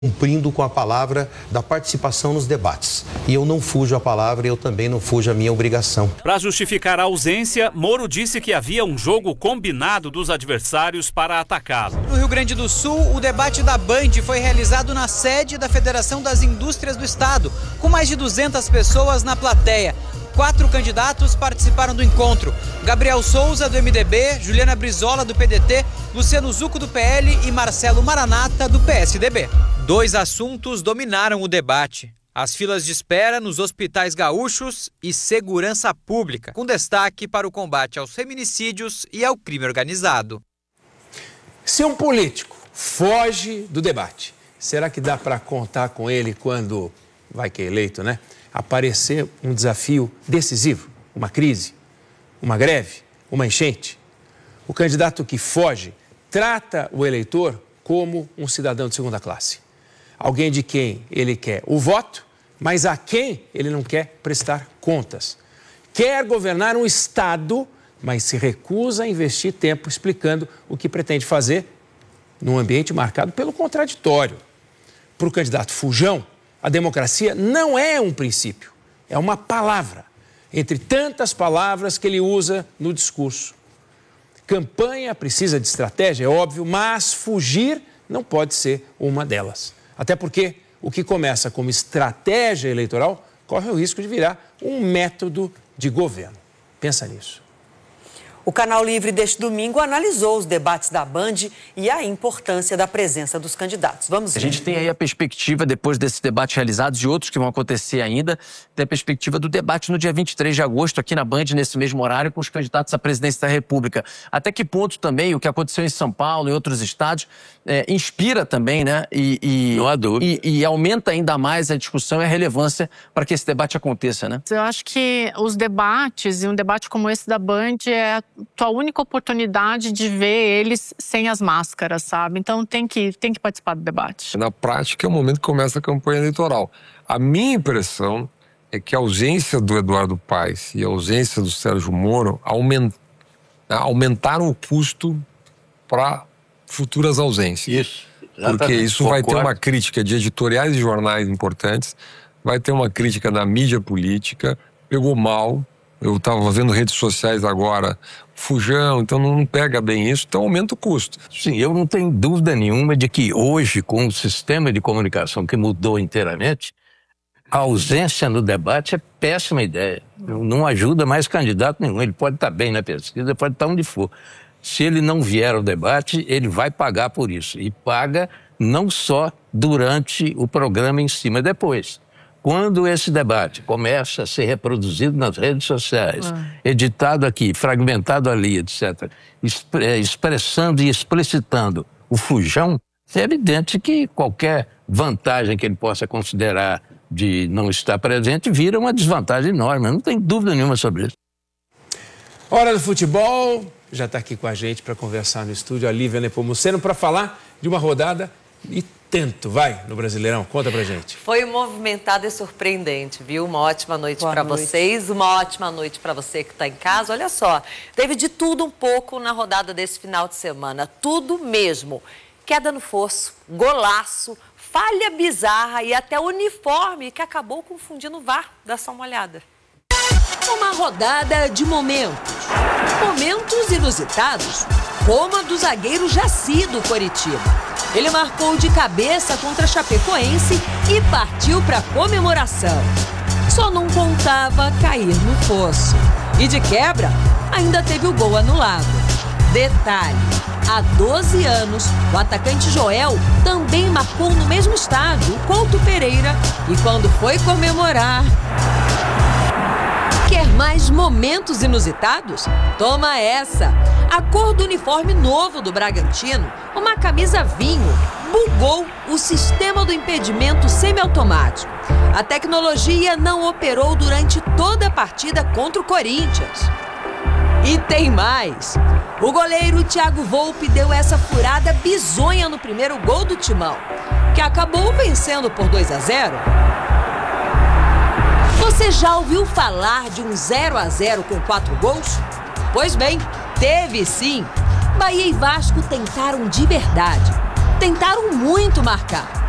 cumprindo com a palavra da participação nos debates. E eu não fujo a palavra e eu também não fujo a minha obrigação. Para justificar a ausência, Moro disse que havia um jogo combinado dos adversários para atacá-lo. No Rio Grande do Sul, o debate da Band foi realizado na sede da Federação das Indústrias do Estado, com mais de 200 pessoas na plateia. 4 candidatos participaram do encontro: Gabriel Souza, do MDB, Juliana Brizola, do PDT, Luciano Zucco, do PL e Marcelo Maranata, do PSDB. 2 assuntos dominaram o debate: as filas de espera nos hospitais gaúchos e segurança pública, com destaque para o combate aos feminicídios e ao crime organizado. Se um político foge do debate, será que dá para contar com ele quando vai que é eleito, né? Aparecer um desafio decisivo, uma crise, uma greve, uma enchente? O candidato que foge trata o eleitor como um cidadão de segunda classe. Alguém de quem ele quer o voto, mas a quem ele não quer prestar contas. Quer governar um Estado, mas se recusa a investir tempo explicando o que pretende fazer num ambiente marcado pelo contraditório. Para o candidato fujão, a democracia não é um princípio, é uma palavra, entre tantas palavras que ele usa no discurso. Campanha precisa de estratégia, é óbvio, mas fugir não pode ser uma delas. Até porque o que começa como estratégia eleitoral corre o risco de virar um método de governo. Pensa nisso. O Canal Livre deste domingo analisou os debates da Band e a importância da presença dos candidatos. Vamos ver. A gente tem aí a perspectiva, depois desses debates realizados e outros que vão acontecer ainda, tem a perspectiva do debate no dia 23 de agosto, aqui na Band, nesse mesmo horário, com os candidatos à presidência da República. Até que ponto também o que aconteceu em São Paulo e outros estados inspira também, né? Não há dúvida. E aumenta ainda mais a discussão e a relevância para que esse debate aconteça, né? Eu acho que os debates, e um debate como esse da Band, é a tua única oportunidade de ver eles sem as máscaras, sabe? Então tem que participar do debate. Na prática, é o momento que começa a campanha eleitoral. A minha impressão é que a ausência do Eduardo Paes e a ausência do Sérgio Moro aumentaram o custo para futuras ausências. Isso. Porque isso vai ter uma crítica de editoriais e jornais importantes, vai ter uma crítica da mídia política, pegou mal. Eu estava vendo redes sociais agora, fujão, então não pega bem isso, então aumenta o custo. Sim, eu não tenho dúvida nenhuma de que hoje, com o sistema de comunicação que mudou inteiramente, a ausência no debate é péssima ideia. Não ajuda mais candidato nenhum. Ele pode estar bem na pesquisa, pode estar onde for. Se ele não vier ao debate, ele vai pagar por isso. E paga não só durante o programa em si, mas depois. Quando esse debate começa a ser reproduzido nas redes sociais, editado aqui, fragmentado ali, etc., expressando e explicitando o fujão, é evidente que qualquer vantagem que ele possa considerar de não estar presente vira uma desvantagem enorme. Eu não tenho dúvida nenhuma sobre isso. Hora do futebol. Já está aqui com a gente para conversar no estúdio a Lívia Nepomuceno para falar de uma rodada e tanto, vai, no Brasileirão. Conta pra gente. Foi movimentado e surpreendente, viu? Uma ótima noite para vocês, uma ótima noite para você que está em casa. Olha só, teve de tudo um pouco na rodada desse final de semana, tudo mesmo. Queda no fosso, golaço, falha bizarra e até uniforme que acabou confundindo o VAR. Dá só uma olhada. Uma rodada de momentos inusitados, como a do zagueiro Jaci do Coritiba. Ele marcou de cabeça contra a Chapecoense e partiu para comemoração. Só não contava cair no fosso. E de quebra, ainda teve o gol anulado. Detalhe, há 12 anos, o atacante Joel também marcou no mesmo estádio, o Couto Pereira, e quando foi comemorar... Quer mais momentos inusitados? Toma essa! A cor do uniforme novo do Bragantino, uma camisa vinho, bugou o sistema do impedimento semiautomático. A tecnologia não operou durante toda a partida contra o Corinthians. E tem mais! O goleiro Thiago Volpi deu essa furada bizonha no primeiro gol do Timão, que acabou vencendo por 2-0. Você já ouviu falar de um 0-0 com 4 gols? Pois bem, teve sim. Bahia e Vasco tentaram de verdade. Tentaram muito marcar.